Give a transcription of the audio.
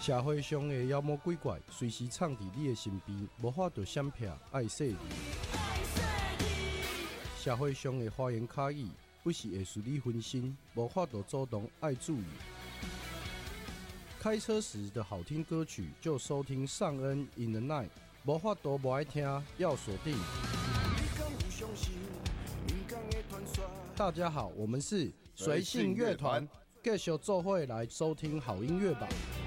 社会上的妖魔鬼怪，随时藏伫你的身边，无法度闪避爱说你。社会上的花言巧语，不时会使你分心，无法度主动爱注意。开车时的好听歌曲，就收听尚恩 in the night。无法度不爱听，要锁定。大家好，我们是随性乐团，继续做伙来收听好音乐吧。